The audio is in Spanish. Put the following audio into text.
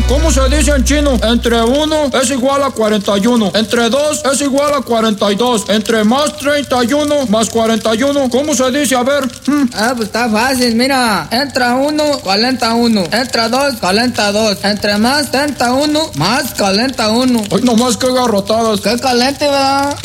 ¿Cómo se dice en chino? Entre 1 es igual a 41. Entre 2 es igual a 42. Entre más 31 más 41. ¿Cómo se dice? A ver. Pues está fácil, mira. Entra 1, calenta 1. Entra 2, calenta 2. Entre más 31, más calenta 1. Ay, nomás que garrotadas. Qué caliente, ¿verdad?